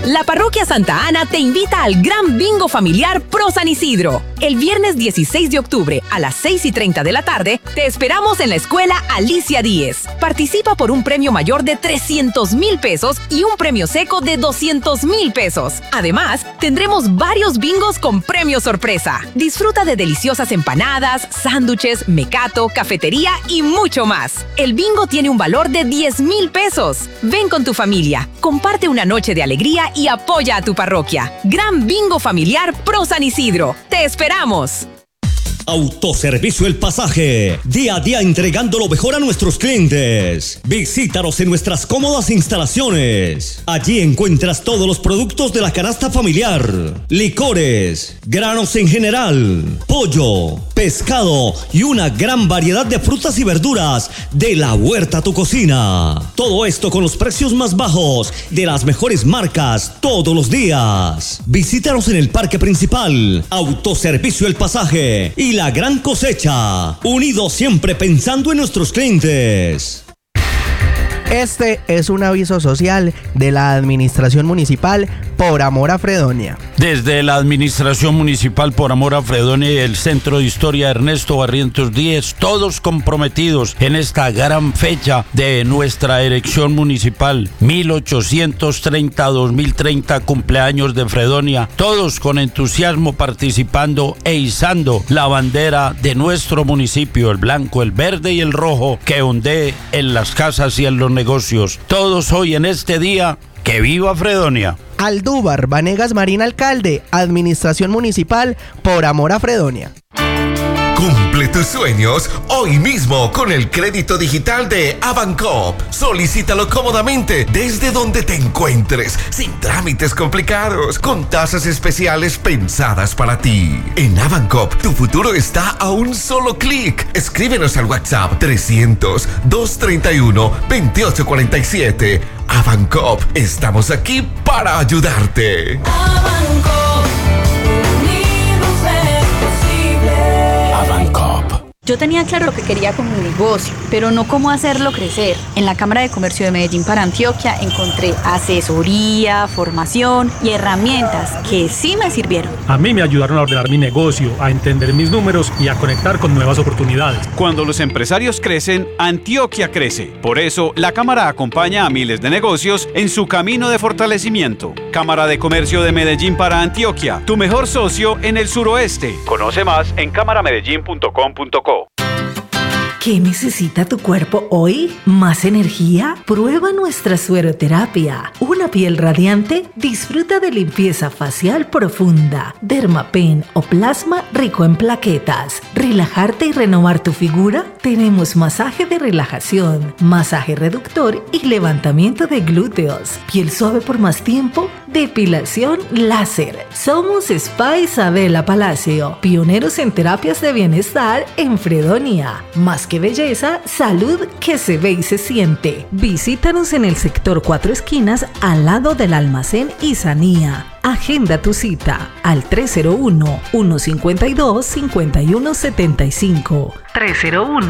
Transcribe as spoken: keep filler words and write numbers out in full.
La Parroquia Santa Ana te invita al Gran Bingo Familiar Pro San Isidro. El viernes dieciséis de octubre a las seis y treinta de la tarde te esperamos en la Escuela Alicia Díez. Participa por un premio mayor de trescientos mil pesos y un premio seco de doscientos mil pesos. Además, tendremos varios bingos con premio sorpresa. Disfruta de deliciosas empanadas, sándwiches, mecato, cafetería y mucho más. El bingo tiene un valor de diez mil pesos. Ven con tu familia, comparte una noche de alegría y apoya a tu parroquia. Gran Bingo Familiar Pro San Isidro. ¡Te esperamos! Autoservicio El Pasaje, día a día entregando lo mejor a nuestros clientes. Visítanos en nuestras cómodas instalaciones. Allí encuentras todos los productos de la canasta familiar, licores, granos en general, pollo, pescado y una gran variedad de frutas y verduras de la huerta a tu cocina. Todo esto con los precios más bajos de las mejores marcas todos los días. Visítanos en el parque principal. Autoservicio El Pasaje y La Gran Cosecha, unidos siempre pensando en nuestros clientes. Este es un aviso social de la Administración Municipal Por Amor a Fredonia. Desde la Administración Municipal Por Amor a Fredonia y el Centro de Historia Ernesto Barrientos Díez, todos comprometidos en esta gran fecha de nuestra elección municipal, mil ochocientos treinta a dos mil treinta, cumpleaños de Fredonia, todos con entusiasmo participando e izando la bandera de nuestro municipio, el blanco, el verde y el rojo, que ondee en las casas y en los negocios. Todos hoy en este día, ¡que viva Fredonia! Aldúvar Vanegas Marín, alcalde, Administración Municipal Por Amor a Fredonia. Cumple tus sueños hoy mismo con el crédito digital de Avancop. Solicítalo cómodamente desde donde te encuentres, sin trámites complicados, con tasas especiales pensadas para ti. En Avancop, tu futuro está a un solo clic. Escríbenos al WhatsApp trescientos, doscientos treinta y uno, veintiocho cuarenta y siete. Avancop, estamos aquí para ayudarte. Avancop, unidos es posible. Avancop. Yo tenía claro lo que quería con mi negocio, pero no cómo hacerlo crecer. En la Cámara de Comercio de Medellín para Antioquia encontré asesoría, formación y herramientas que sí me sirvieron. A mí me ayudaron a ordenar mi negocio, a entender mis números y a conectar con nuevas oportunidades. Cuando los empresarios crecen, Antioquia crece. Por eso, la Cámara acompaña a miles de negocios en su camino de fortalecimiento. Cámara de Comercio de Medellín para Antioquia, tu mejor socio en el suroeste. Conoce más en cámara medellín punto com punto co. ¿Qué necesita tu cuerpo hoy? ¿Más energía? Prueba nuestra sueroterapia. Una piel radiante, disfruta de limpieza facial profunda, Dermapen o plasma rico en plaquetas. ¿Relajarte y renovar tu figura? Tenemos masaje de relajación, masaje reductor y levantamiento de glúteos. Piel suave por más tiempo, depilación láser. Somos Spa Isabela Palacio, pioneros en terapias de bienestar en Fredonia. Más que belleza, salud que se ve y se siente. Visítanos en el sector Cuatro Esquinas, al lado del almacén Isanía. Agenda tu cita al tres cero uno, uno cinco dos, cinco uno siete cinco. tres cero uno,